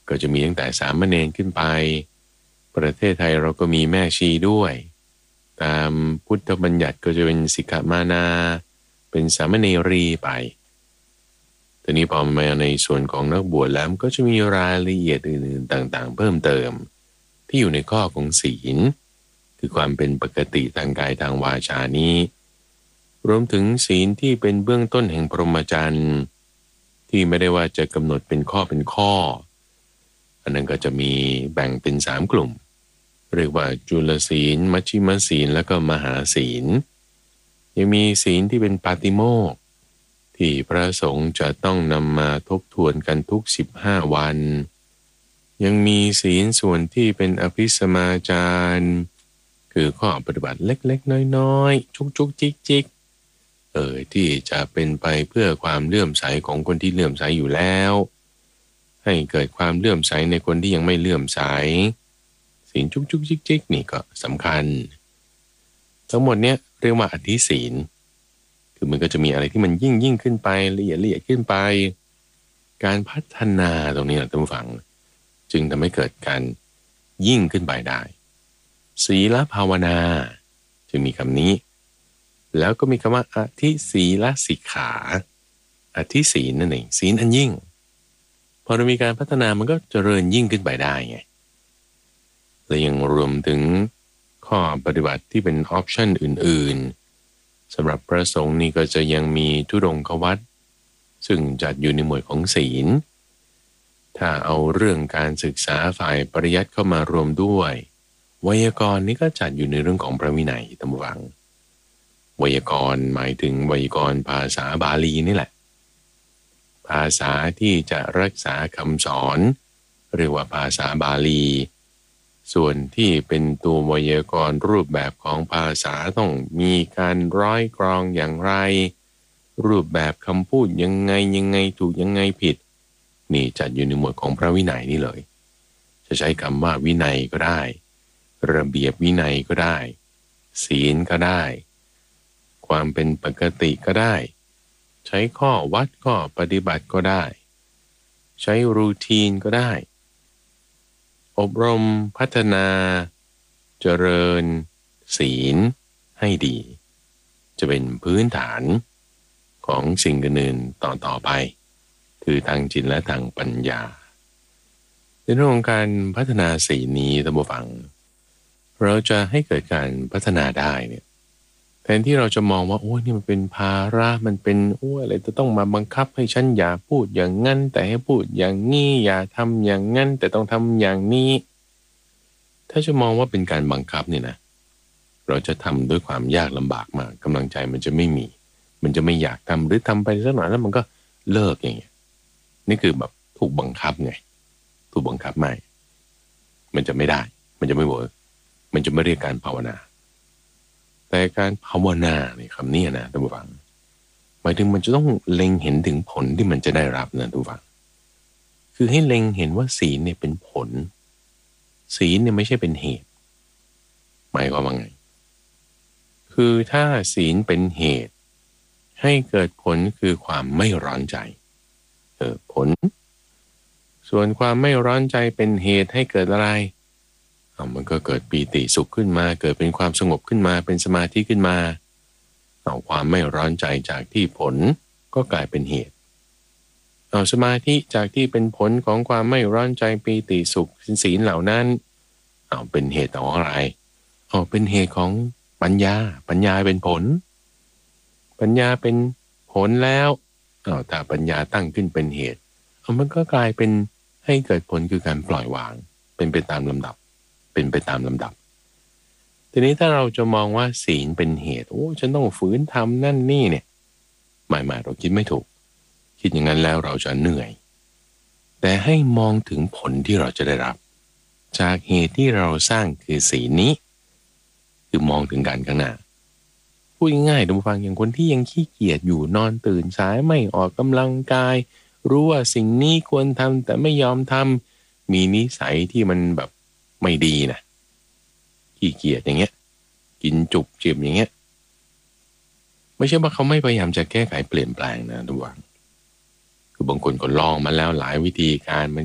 ก็จะมีตั้งแต่สามเณรขึ้นไปประเทศไทยเราก็มีแม่ชีด้วยตามพุทธบัญญัติก็จะเป็นสิกขามานาเป็นสามเณรีไปทีนี้พอมาในส่วนของนักบวชแล้วก็จะมีรายละเอียดอื่นๆต่างๆเพิ่มเติมที่อยู่ในข้อของศีลคือความเป็นปกติทางกายทางวาจานี้รวมถึงศีลที่เป็นเบื้องต้นแห่งพรหมจรรย์ที่ไม่ได้ว่าจะกำหนดเป็นข้อเป็นข้ออันนั้นก็จะมีแบ่งเป็น3กลุ่มเรียกว่าจุลศีลมัชฌิมศีลแล้วก็มหาศีลยังมีศีลที่เป็นปาติโมกข์ที่พระสงฆ์จะต้องนำมาทบทวนกันทุก15วันยังมีศีลส่วนที่เป็นอภิสมาจารคือข้อปฏิบัติเล็กๆน้อยๆจุกๆจิกๆที่จะเป็นไปเพื่อความเลื่อมใสของคนที่เลื่อมใสอยู่แล้วให้เกิดความเลื่อมใสในคนที่ยังไม่เลื่อมใสศีลจุกๆจิกๆนี่ก็สำคัญทั้งหมดเนี้ยเรียกว่าอธิศีลคือมันก็จะมีอะไรที่มันยิ่งขึ้นไปละเอียดขึ้นไปการพัฒนาตรงนี้นะท่านผู้ฟังจึงทำให้เกิดการยิ่งขึ้นไปได้ศีลภาวนาจึงมีคำนี้แล้วก็มีคำว่าอธิศีลสิกขาอธิศีลนั่นเองศีลอันยิ่งพอเรามีการพัฒนามันก็เจริญยิ่งขึ้นไปได้ไงและยังรวมถึงข้อปฏิบัติที่เป็นออปชันอื่นๆสำหรับพระสงฆ์นี่ก็จะยังมีธุดงควัตรซึ่งจัดอยู่ในหมวดของศีลถ้าเอาเรื่องการศึกษาฝ่ายปริยัติเข้ามารวมด้วยไวยากรณ์นี่ก็จัดอยู่ในเรื่องของพระวินัยตามวังไวยากรณ์หมายถึงไวยากรณ์ภาษาบาลีนี่แหละภาษาที่จะรักษาคำสอนเรียกว่าภาษาบาลีส่วนที่เป็นตัวไวยากรณ์รูปแบบของภาษาต้องมีการร้อยกรองอย่างไรรูปแบบคำพูดยังไงถูกยังไงผิดนี่จัดอยู่ในหมวดของพระวินัยนี่เลยจะใช้คำว่าวินัยก็ได้ระเบียบวินัยก็ได้ศีลก็ได้ความเป็นปกติก็ได้ใช้ข้อวัดข้อปฏิบัติก็ได้ใช้รูทีนก็ได้อบรมพัฒนาเจริญศีลให้ดีจะเป็นพื้นฐานของสิ่งอื่นๆต่อไปคือทางจิตและทางปัญญาในเรื่องของการพัฒนาศีลนี้ท่านผู้ฟังเราจะให้เกิดการพัฒนาได้เนี่ยแทนที่เราจะมองว่าโอ้ยนี่มันเป็นภาระมันเป็นอะไรจะต้องมาบังคับให้ฉันอย่าพูดอย่างนั้นแต่ให้พูดอย่างนี้อย่าทำอย่างนั้นแต่ต้องทำอย่างนี้ถ้าจะมองว่าเป็นการบังคับเนี่ยนะเราจะทำด้วยความยากลำบากมากกำลังใจมันจะไม่มีมันจะไม่อยากทำหรือทำไปสักหน่อยแล้วมันก็เลิกอย่างเงี้ยนี่คือแบบถูกบังคับไงถูกบังคับไม่มันจะไม่ได้มันจะไม่เวิร์กมันจะไม่เรียกการภาวนาแต่การภาวนาเนี่ยคำนี้นะท่านผู้ฟังหมายถึงมันจะต้องเล็งเห็นถึงผลที่มันจะได้รับนะท่านผู้ฟังคือให้เล็งเห็นว่าศีลเนี่ยเป็นผลศีลเนี่ยไม่ใช่เป็นเหตุหมายความว่าไงคือถ้าศีลเป็นเหตุให้เกิดผลคือความไม่ร้อนใจผลส่วนความไม่ร้อนใจเป็นเหตุให้เกิดอะไรมันก็เกิดปีติสุขขึ้นมาเกิดเป็นความสงบขึ้นมาเป็นสมาธิขึ้นมาความไม่ร้อนใจจากที่ผลก็กลายเป็นเหตุสมาธิจากที่เป็นผลของความไม่ร้อนใจปีติสุขศีลเหล่านั้นเป็นเหตุของอะไรเป็นเหตุของปัญญาเป็นผลปัญญาเป็นผลแล้วถ้าปัญญาตั้งขึ้นเป็นเหตุมันก็กลายเป็นให้เกิดผลคือการปล่อยวางเป็นไปตามลำดับทีนี้ถ้าเราจะมองว่าศีลเป็นเหตุฉันต้องฝืนทำนั่นนี่เนี่ยไม่เราคิดไม่ถูกคิดอย่างนั้นแล้วเราจะเหนื่อยแต่ให้มองถึงผลที่เราจะได้รับจากเหตุที่เราสร้างคือศีลนี้คือมองถึงการข้างหน้าพูดง่ายๆท่านผู้ฟังอย่างคนที่ยังขี้เกียจอยู่นอนตื่นสายไม่ออกกำลังกายรู้ว่าสิ่งนี้ควรทำแต่ไม่ยอมทำมีนิสัยที่มันแบบไม่ดีนะขี้เกียจอย่างเงี้ยกินจุบจิบอย่างเงี้ยไม่ใช่ว่าเขาไม่พยายามจะแก้ไขเปลี่ยนแปลงนะทุกวันคือบางคนก็ลองมาแล้วหลายวิธีการมัน